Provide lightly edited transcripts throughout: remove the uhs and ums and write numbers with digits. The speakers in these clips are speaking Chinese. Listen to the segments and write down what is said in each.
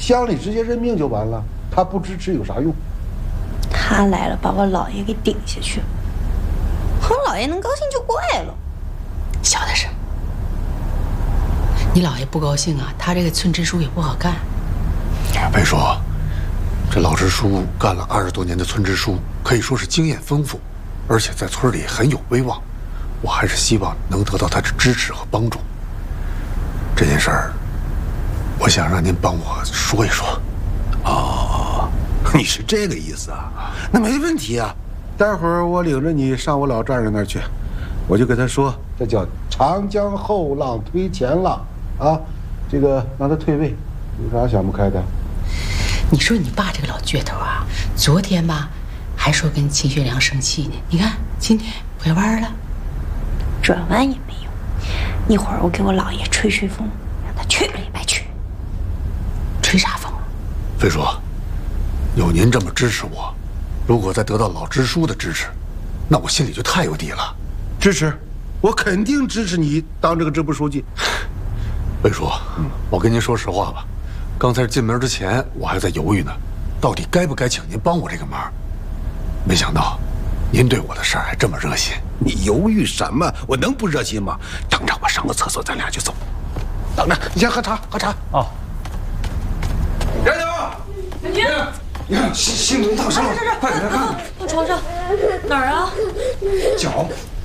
乡里直接任命就完了，他不支持有啥用？ 他来了，把我姥爷给顶下去了，我姥爷能高兴就怪了。 小点声。你姥爷不高兴啊，他这个村支书也不好干。 贝叔，这老支书干了20多年的村支书，可以说是经验丰富，而且在村里很有威望。我还是希望能得到他的支持和帮助。这件事儿，我想让您帮我说一说。 哦，你是这个意思啊？那没问题啊。待会儿我领着你上我老丈人那儿去，我就跟他说，这叫长江后浪推前浪啊，这个让他退位。有啥想不开的？ 你说你爸这个老倔头啊，昨天吧还说跟秦学良生气呢，你看今天拐弯了。 转弯也没用，一会儿我给我姥爷吹吹风，让他去了也白去。 吹啥风啊？ 飞叔，有您这么支持我，如果再得到老支书的支持，那我心里就太有底了。 支持，我肯定支持你当这个支部书记。 飞叔，我跟您说实话吧，刚才进门之前我还在犹豫呢，到底该不该请您帮我这个忙。没想到，您对我的事儿还这么热心。 你犹豫什么？我能不热心吗？等着我上个厕所，咱俩就走。等着，你先喝茶，喝茶。 哦。 杨军， 你看心疼烫伤了，快给他看看。 我床上哪儿啊？ 脚。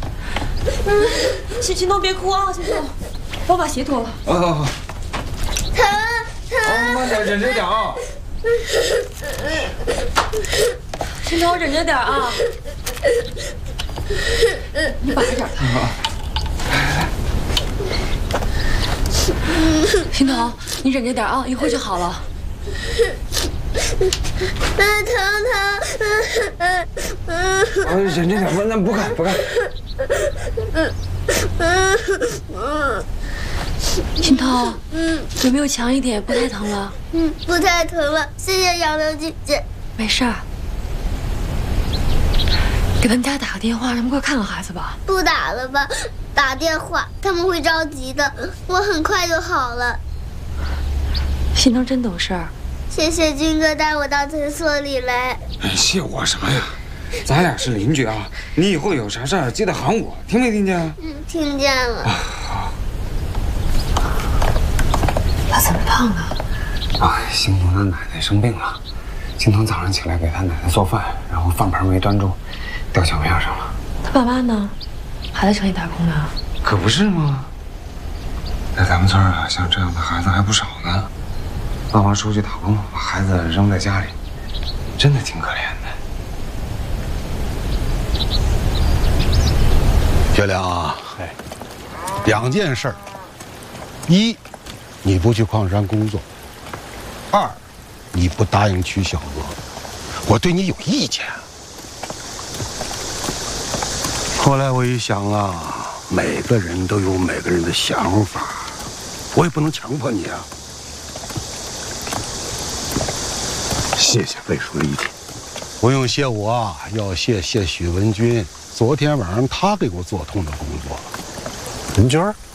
心动别哭啊，心动，我把鞋脱了。 啊。疼。慢点，忍着点啊。 心疼，忍着点啊。你把着点疼啊！心疼，你忍着点啊，一会儿就好了。 疼。忍着点，那不看不看。 心疼，有没有强一点？不太疼了。 不太疼了，谢谢杨柳姐姐。 没事儿。给他们家打个电话，让他们过来看看孩子吧。 不打了吧，打电话他们会着急的。我很快就好了。 心疼真懂事儿。 谢谢军哥带我到诊所里来。 谢我什么呀？咱俩是邻居啊，你以后有啥事儿记得喊我，听没听见？ 听见了。 他怎么胖了？ 心疼他奶奶生病了，心疼早上起来给他奶奶做饭，然后饭盆没端住。掉脚面上了。 他爸妈呢？还在城里打工呢？ 可不是吗？在咱们村啊，像这样的孩子还不少呢。爸妈出去打工，把孩子扔在家里，真的挺可怜的。 学良啊，2件事儿：一，你不去矿山工作；二，你不答应娶小娥，我对你有意见。后来我一想啊，每个人都有每个人的想法，我也不能强迫你啊。谢谢魏书的意见。不用谢我啊，要谢许文军。昨天晚上他给我做通的工作。文军儿？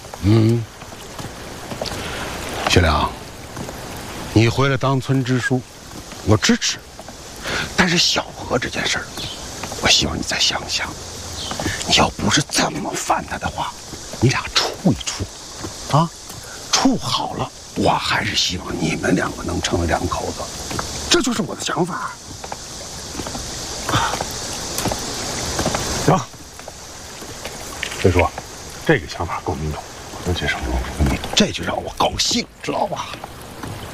学良，你回来当村支书，我支持。但是小娥这件事儿，我希望你再想想。你要不是这么烦他的话，你俩处一处，啊，处好了，我还是希望你们2个能成为2口子，这就是我的想法。行，所以说，这个想法够你懂，尤其是你，这就让我高兴，知道吧？